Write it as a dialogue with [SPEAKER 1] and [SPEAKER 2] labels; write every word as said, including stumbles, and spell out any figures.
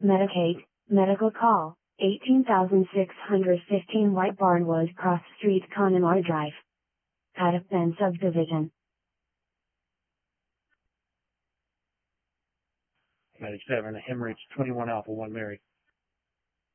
[SPEAKER 1] Medicaid, medical call, eighteen thousand six hundred fifteen White Barnwood Cross Street, Connemara Drive. Hennepin Subdivision.
[SPEAKER 2] Medic seven, hemorrhage twenty-one Alpha one Mary.